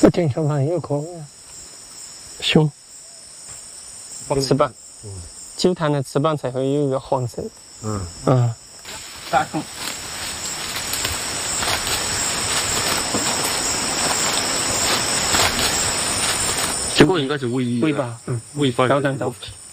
健康上有可能。 熊，翅膀，久弹的翅膀才会有一个黄色。大孔。 这个应该是尾尾巴， 尾巴高端豆腐。